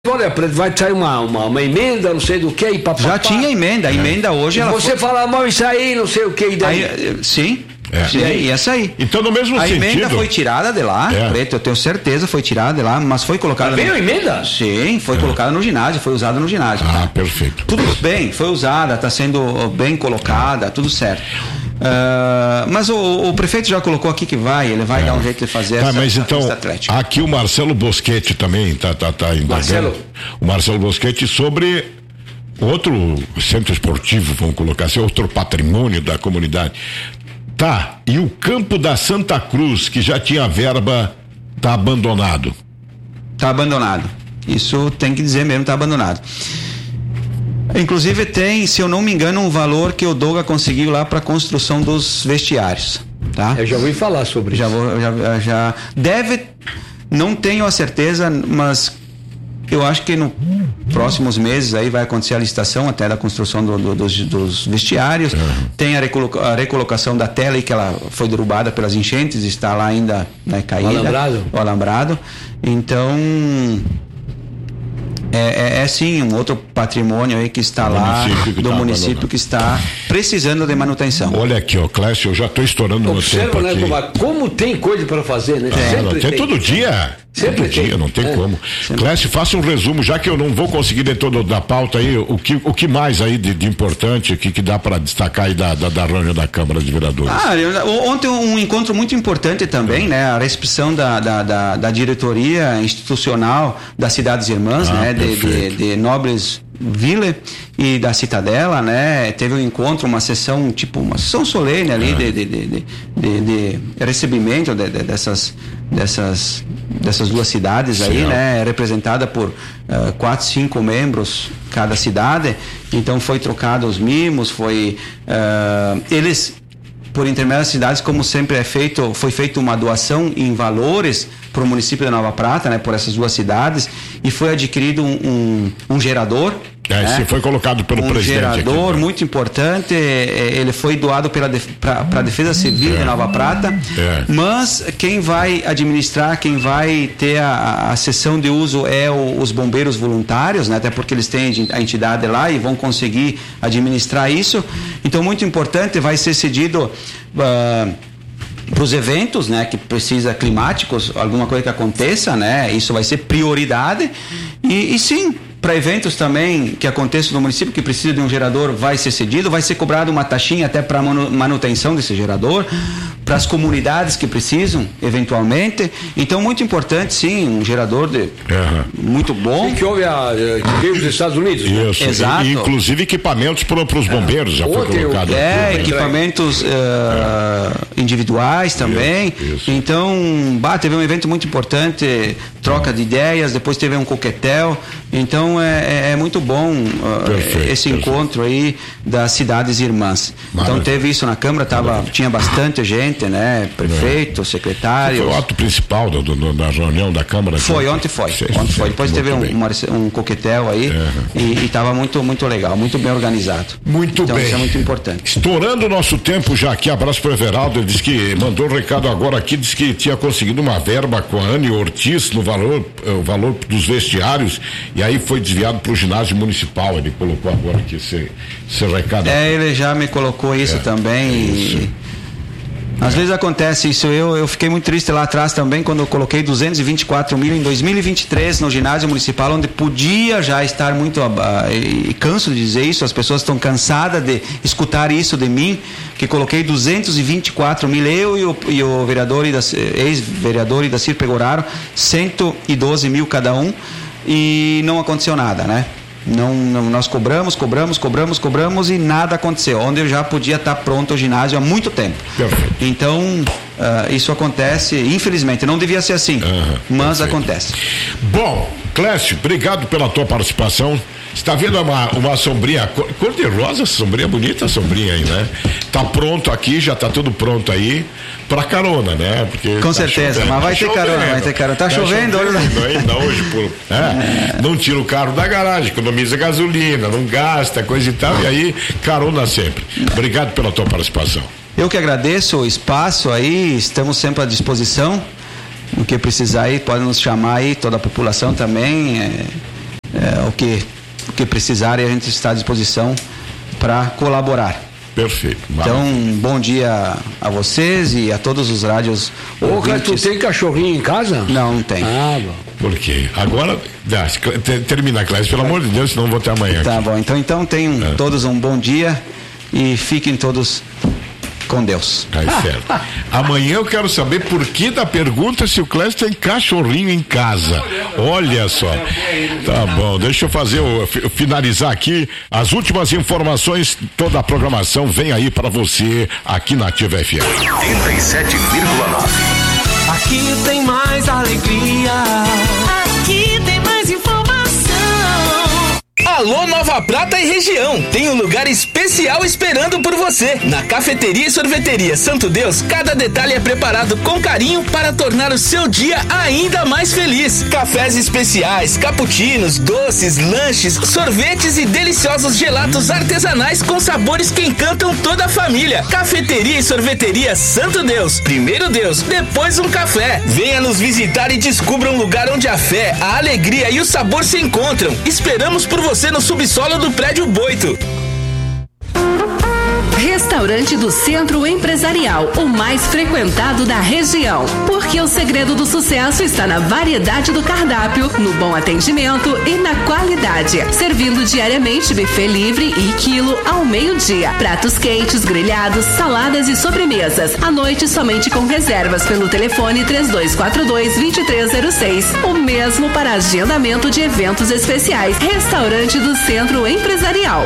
olha, vai sair uma emenda, não sei do que, e papapá. Já tinha emenda, a emenda hoje ela você fala, mal isso aí, não sei o que, e daí? Sim. E essa aí. Então, no mesmo sentido. A emenda foi tirada de lá, Preto, eu tenho certeza, foi tirada de lá, mas foi colocada. Veio a emenda? Sim, foi colocada no ginásio, foi usada no ginásio. Ah, perfeito. Tudo bem, foi usada, está sendo bem colocada, tudo certo. Mas o prefeito já colocou aqui que ele vai dar um jeito de fazer essa mas então, atlética. Aqui o Marcelo Boschetti também tá indagando. O Marcelo Boschetti sobre outro centro esportivo, vamos colocar assim, outro patrimônio da comunidade. Tá, e o campo da Santa Cruz, que já tinha verba, tá abandonado. Tá abandonado. Isso tem que dizer mesmo, tá abandonado. Inclusive tem, se eu não me engano, um valor que o Doga conseguiu lá para construção dos vestiários, tá? Eu já ouvi falar sobre isso. Já deve, não tenho a certeza, mas eu acho que nos próximos meses aí vai acontecer a licitação até da construção dos vestiários. Tem a recolocação da tela aí, que ela foi derrubada pelas enchentes, está lá ainda, né, caída. O alambrado. Então sim um outro patrimônio aí que está lá do município que está precisando de manutenção. Olha aqui, Clécio, eu já estou estourando no tempo aqui. Né, como tem coisa para fazer, né? Tem todo dia. Sempre todo dia, não tem como. Clécio, faça um resumo, já que eu não vou conseguir dentro da pauta aí, o que mais aí de importante que dá para destacar aí da reunião da Câmara de Vereadores? Ontem um encontro muito importante também, né? A recepção da diretoria institucional das Cidades Irmãs, né? De Nobles Ville e da Citadela, né? Teve um encontro, uma sessão, uma sessão solene ali de recebimento dessas duas cidades aí, né? Representada por 4, 5 membros cada cidade. Então foi trocado os mimos, eles, por intermédio das cidades, como sempre foi feita uma doação em valores para o município de Nova Prata, né? Por essas duas cidades, e foi adquirido um gerador. Né? Foi colocado pelo presidente. Um gerador aqui, né? muito importante, ele foi doado para a Defesa Civil de Nova Prata, mas quem vai administrar, quem vai ter a sessão de uso os bombeiros voluntários, né? Até porque eles têm a entidade lá e vão conseguir administrar isso. Então, muito importante, vai ser cedido para os eventos, né, que precisa climáticos, alguma coisa que aconteça, né, isso vai ser prioridade e sim, para eventos também que aconteçam no município que precisa de um gerador, vai ser cedido, vai ser cobrado uma taxinha até para manutenção desse gerador, para as comunidades que precisam, eventualmente. Então, muito importante, sim, um gerador muito bom. Sim, que veio dos Estados Unidos. Isso, exato. E, inclusive equipamentos para os bombeiros, já foi colocado. Equipamentos individuais também. Isso. Então, teve um evento muito importante, troca de ideias, depois teve um coquetel. Então é muito bom esse encontro aí das cidades irmãs. Então teve isso na Câmara, tinha bastante gente, né? Prefeito, secretário. Foi o ato principal da reunião da Câmara? Ontem foi. Depois teve um coquetel aí e estava muito, muito legal, muito bem organizado. Muito então, bem. Isso é muito importante. Estourando o nosso tempo já aqui, abraço para o Everaldo, ele disse que mandou um recado agora aqui, disse que tinha conseguido uma verba com a Anne Ortiz no o valor dos vestiários, e aí foi desviado para o ginásio municipal. Ele colocou agora aqui esse recado. Ele já me colocou isso também. Às vezes acontece isso. Eu fiquei muito triste lá atrás também quando eu coloquei 224 mil em 2023 no ginásio municipal, onde podia já estar muito e canso de dizer isso, as pessoas estão cansadas de escutar isso de mim, que coloquei 224 mil, eu e o vereador ex-vereador Idacir Pegoraro, 112 mil cada um, e não aconteceu nada, né? Nós cobramos e nada aconteceu, onde eu já podia estar pronto o ginásio há muito tempo. Perfeito. Então isso acontece, infelizmente, não devia ser assim, mas perfeito. Acontece. Bom, Clécio, obrigado pela tua participação. Está vendo uma sombrinha cor de rosa, sombrinha bonita, sombrinha aí, né? Tá pronto aqui, já tá tudo pronto aí para carona, né? Porque com certeza, mas vai ter carona. Tá chovendo ainda hoje, não tira o carro da garagem, economiza gasolina, não gasta, coisa e tal, e aí carona sempre. Obrigado pela tua participação. Eu que agradeço o espaço aí, estamos sempre à disposição. O que precisar aí, pode nos chamar aí, toda a população também. o que precisarem, a gente está à disposição para colaborar. Perfeito. Então, bom dia a vocês e a todos os rádios. Tu tem cachorrinho em casa? Não tem. Bom. Por quê? Agora, termina, Clécio, pelo amor de Deus, senão vou até amanhã. Tá bom, então tenham todos um bom dia e fiquem todos com Deus. Certo. Amanhã eu quero saber por que da pergunta se o Clécio tem cachorrinho em casa. Olha só. Tá bom, deixa eu finalizar aqui as últimas informações. Toda a programação vem aí para você aqui na Ativa FM 87,9. Aqui tem mais alegria. Aqui tem mais informação. Alô Nova Prata e região, tem um lugar especial esperando por você. Na Cafeteria e Sorveteria Santo Deus, cada detalhe é preparado com carinho para tornar o seu dia ainda mais feliz. Cafés especiais, cappuccinos, doces, lanches, sorvetes e deliciosos gelatos artesanais com sabores que encantam toda a família. Cafeteria e Sorveteria Santo Deus, primeiro Deus, depois um café. Venha nos visitar e descubra um lugar onde a fé, a alegria e o sabor se encontram. Esperamos por você no subsolo do prédio Boito. Restaurante do Centro Empresarial, o mais frequentado da região. Porque o segredo do sucesso está na variedade do cardápio, no bom atendimento e na qualidade. Servindo diariamente buffet livre e quilo ao meio-dia. Pratos quentes, grelhados, saladas e sobremesas. À noite somente com reservas pelo telefone 3242-2306. O mesmo para agendamento de eventos especiais. Restaurante do Centro Empresarial.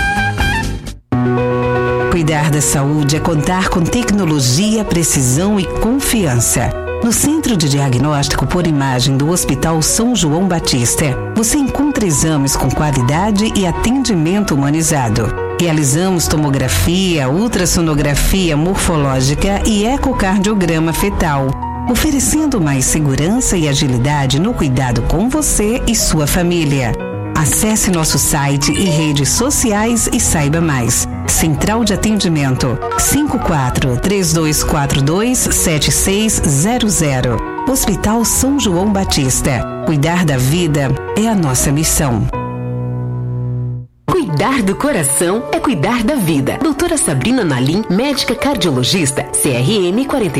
Cuidar da saúde é contar com tecnologia, precisão e confiança. No Centro de Diagnóstico por Imagem do Hospital São João Batista, você encontra exames com qualidade e atendimento humanizado. Realizamos tomografia, ultrassonografia morfológica e ecocardiograma fetal, oferecendo mais segurança e agilidade no cuidado com você e sua família. Acesse nosso site e redes sociais e saiba mais. Central de Atendimento 54-3242-7600. Hospital São João Batista. Cuidar da vida é a nossa missão. Cuidar do coração é cuidar da vida. Doutora Sabrina Nalim, médica cardiologista, CRM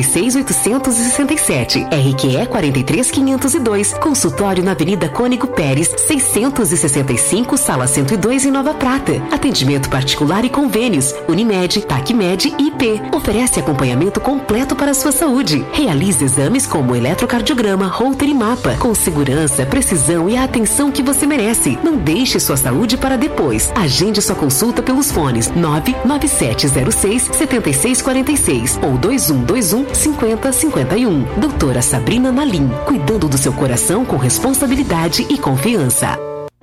46867, RQE 43502, consultório na Avenida Cônigo Pérez, 665, Sala 102 em Nova Prata. Atendimento particular e convênios, Unimed, TACMED e IP. Oferece acompanhamento completo para a sua saúde. Realiza exames como eletrocardiograma, Holter e mapa, com segurança, precisão e a atenção que você merece. Não deixe sua saúde para depois. Agende sua consulta pelos fones 99706-7646 ou 2121-5051. Doutora Sabrina Nalim, cuidando do seu coração com responsabilidade e confiança.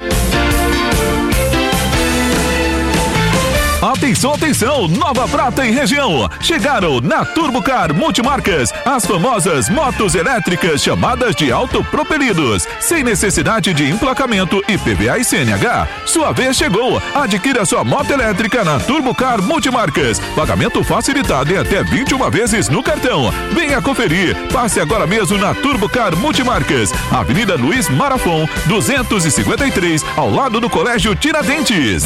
Atenção, atenção, Nova Prata e região. Chegaram na Turbocar Multimarcas as famosas motos elétricas chamadas de autopropelidos, sem necessidade de emplacamento IPVA e CNH. Sua vez chegou. Adquira sua moto elétrica na Turbocar Multimarcas. Pagamento facilitado em até 21 vezes no cartão. Venha conferir. Passe agora mesmo na Turbocar Multimarcas, Avenida Luiz Marafon, 253, ao lado do Colégio Tiradentes.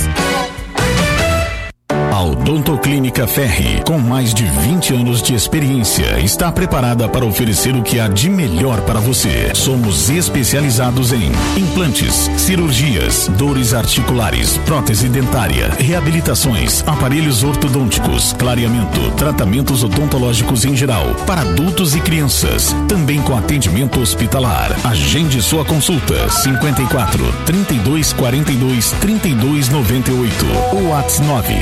A Odontoclínica Ferri, com mais de 20 anos de experiência, está preparada para oferecer o que há de melhor para você. Somos especializados em implantes, cirurgias, dores articulares, prótese dentária, reabilitações, aparelhos ortodônticos, clareamento, tratamentos odontológicos em geral, para adultos e crianças, também com atendimento hospitalar. Agende sua consulta 54 32 42 32 98 ou WhatsApp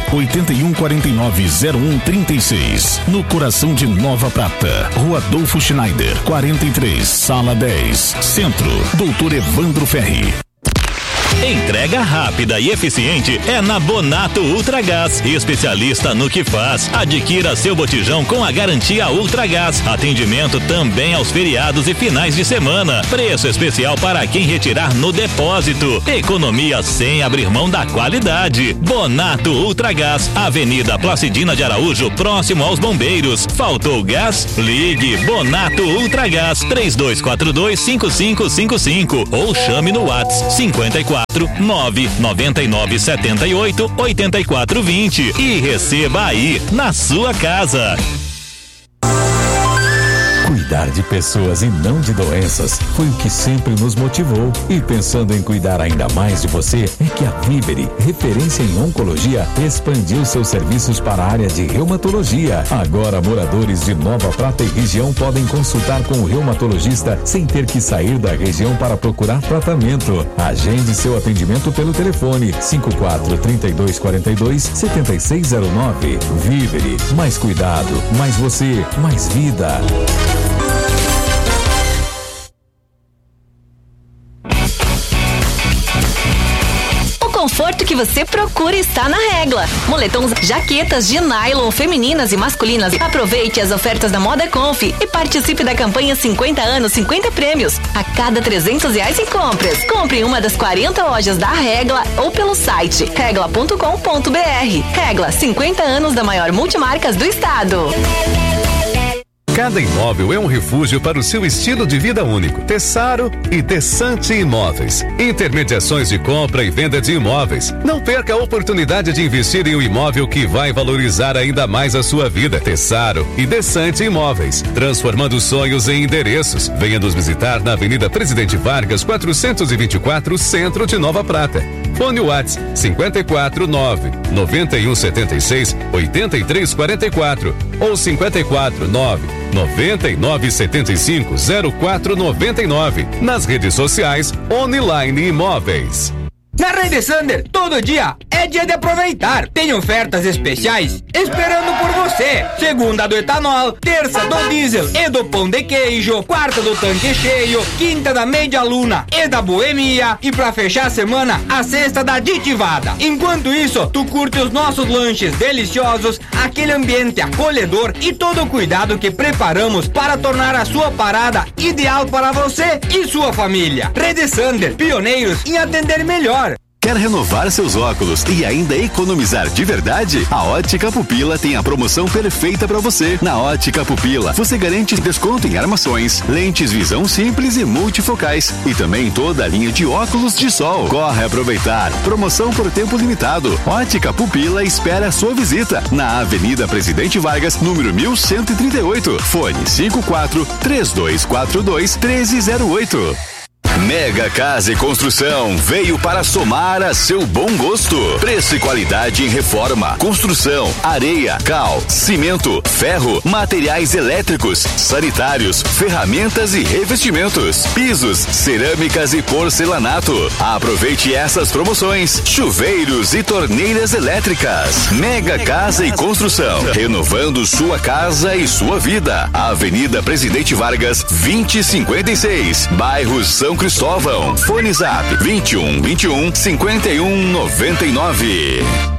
8149-0136, no coração de Nova Prata, Rua Adolfo Schneider, 43, Sala 10, Centro, Doutor Evandro Ferri. Entrega rápida e eficiente é na Bonato Ultragás, especialista no que faz. Adquira seu botijão com a garantia Ultragás. Atendimento também aos feriados e finais de semana. Preço especial para quem retirar no depósito. Economia sem abrir mão da qualidade. Bonato Ultragás, Avenida Placidina de Araújo, próximo aos Bombeiros. Faltou gás? Ligue Bonato Ultragás 3242-5555 ou chame no WhatsApp 54 99978-8420 e receba aí na sua casa. Cuidar de pessoas e não de doenças foi o que sempre nos motivou. E pensando em cuidar ainda mais de você, é que a Vivere, referência em oncologia, expandiu seus serviços para a área de reumatologia. Agora, moradores de Nova Prata e região podem consultar com o reumatologista sem ter que sair da região para procurar tratamento. Agende seu atendimento pelo telefone 54-3242-7609. Vivere, mais cuidado, mais você, mais vida. O conforto que você procura está na Regla. Moletons, jaquetas de nylon femininas e masculinas. Aproveite as ofertas da Moda Conf e participe da campanha 50 anos, 50 prêmios. A cada R$300 em compras. Compre em uma das 40 lojas da Regla ou pelo site regla.com.br. Regla, 50 anos da maior multimarcas do estado. Cada imóvel é um refúgio para o seu estilo de vida único. Tessaro e Desante Imóveis. Intermediações de compra e venda de imóveis. Não perca a oportunidade de investir em um imóvel que vai valorizar ainda mais a sua vida. Tessaro e Desante Imóveis. Transformando sonhos em endereços. Venha nos visitar na Avenida Presidente Vargas, 424, Centro de Nova Prata. Fone WhatsApp 549-9176-8344 ou 549-9975-0499. Nas redes sociais, Online Imóveis. Na Rede Sander, todo dia é dia de aproveitar. Tem ofertas especiais esperando por você. Segunda do etanol, terça do diesel e do pão de queijo, quarta do tanque cheio, quinta da meia luna e da boemia e pra fechar a semana, a sexta da aditivada. Enquanto isso, tu curte os nossos lanches deliciosos, aquele ambiente acolhedor e todo o cuidado que preparamos para tornar a sua parada ideal para você e sua família. Rede Sander, pioneiros em atender melhor. Quer renovar seus óculos e ainda economizar de verdade? A Ótica Pupila tem a promoção perfeita para você. Na Ótica Pupila, você garante desconto em armações, lentes visão simples e multifocais e também toda a linha de óculos de sol. Corre aproveitar. Promoção por tempo limitado. Ótica Pupila espera a sua visita na Avenida Presidente Vargas, número 1138. Fone 54-3242-1308. Mega Casa e Construção veio para somar a seu bom gosto. Preço e qualidade em reforma, construção, areia, cal, cimento, ferro, materiais elétricos, sanitários, ferramentas e revestimentos, pisos, cerâmicas e porcelanato. Aproveite essas promoções. Chuveiros e torneiras elétricas. Mega Casa e Construção, renovando sua casa e sua vida. Avenida Presidente Vargas, 2056, bairro São Cristóvão. Fone Zap 21 51 51 99.